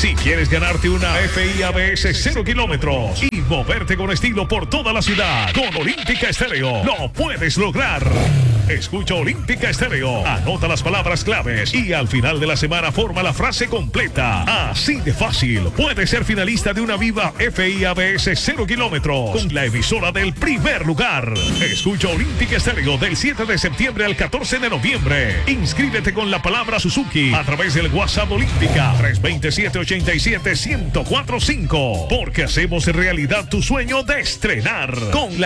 Si quieres ganarte una FIABS 0 kilómetros y moverte con estilo por toda la ciudad, con Olímpica Estéreo lo puedes lograr. Escucha Olímpica Estéreo, anota las palabras claves y al final de la semana forma la frase completa. Así de fácil, puedes ser finalista de una Viva FIABS 0 kilómetros con la emisora del primer lugar. Escucha Olímpica Estéreo del 7 de septiembre al 14 de noviembre. Inscríbete con la palabra Suzuki a través del WhatsApp Olímpica 327-87-1045, porque hacemos realidad tu sueño de estrenar con la